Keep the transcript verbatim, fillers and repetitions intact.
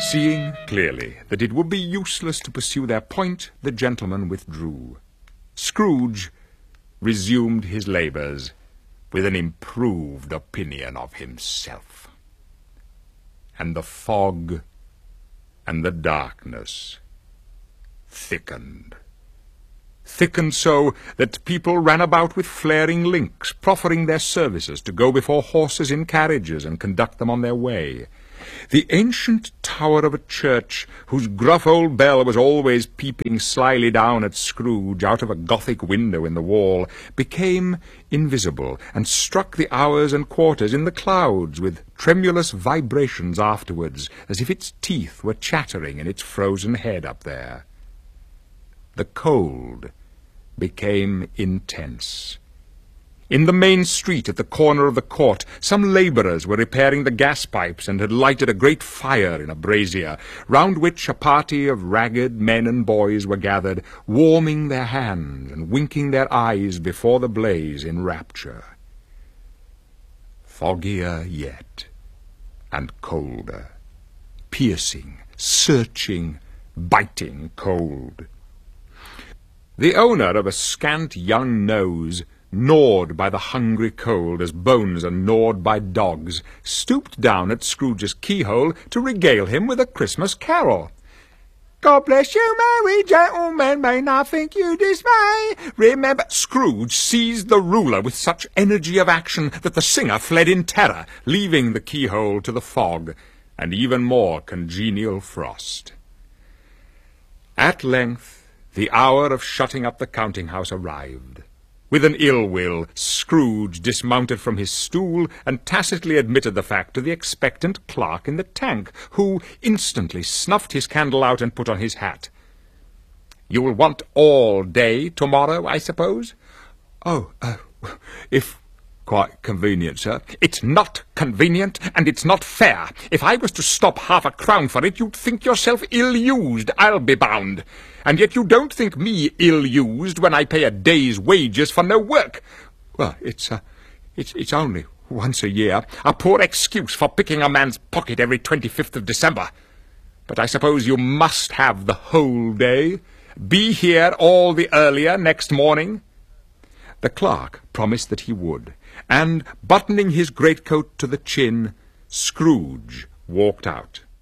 Seeing clearly that it would be useless to pursue their point, the gentleman withdrew. Scrooge resumed his labours with an improved opinion of himself. And the fog and the darkness thickened. Thickened so that people ran about with flaring links, proffering their services to go before horses in carriages and conduct them on their way. The ancient tower of a church, whose gruff old bell was always peeping slyly down at Scrooge out of a Gothic window in the wall, became invisible, and struck the hours and quarters in the clouds with tremulous vibrations afterwards, as if its teeth were chattering in its frozen head up there. The cold became intense. In the main street at the corner of the court, some labourers were repairing the gas pipes and had lighted a great fire in a brazier, round which a party of ragged men and boys were gathered, warming their hands and winking their eyes before the blaze in rapture. Foggier yet, and colder, piercing, searching, biting cold. The owner of a scant young nose, gnawed by the hungry cold as bones are gnawed by dogs, stooped down at Scrooge's keyhole to regale him with a Christmas carol. God bless you, merry gentlemen, may not think you dismay. Remember... Scrooge seized the ruler with such energy of action that the singer fled in terror, leaving the keyhole to the fog and even more congenial frost. At length the hour of shutting up the counting-house arrived. With an ill will, Scrooge dismounted from his stool and tacitly admitted the fact to the expectant clerk in the tank, who instantly snuffed his candle out and put on his hat. "You will want all day tomorrow, I suppose?" "Oh, uh, if quite convenient, sir." "It's not convenient, and it's not fair. If I was to stop half a crown for it, you'd think yourself ill-used, I'll be bound. And yet you don't think me ill-used when I pay a day's wages for no work." "Well, it's, uh, it's, it's only once a year." "A poor excuse for picking a man's pocket every twenty-fifth of December. But I suppose you must have the whole day. Be here all the earlier next morning." The clerk promised that he would, and, buttoning his greatcoat to the chin, Scrooge walked out.